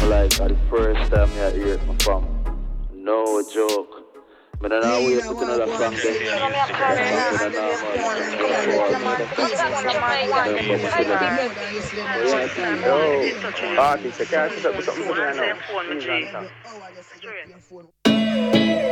like the first time I hear it from. No joke. I don't know we put another song there. Yo, artist, you can't set up something for me now.